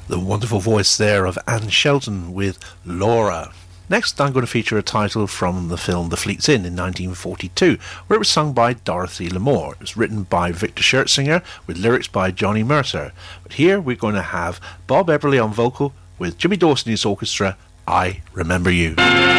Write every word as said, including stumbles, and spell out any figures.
The wonderful voice there of Anne Shelton with Laura. Next, I'm going to feature a title from the film The Fleet's Inn in nineteen forty-two, where it was sung by Dorothy Lamour. It was written by Victor Schertzinger with lyrics by Johnny Mercer. But here we're going to have Bob Eberly on vocal with Jimmy Dawson and his orchestra, I Remember You.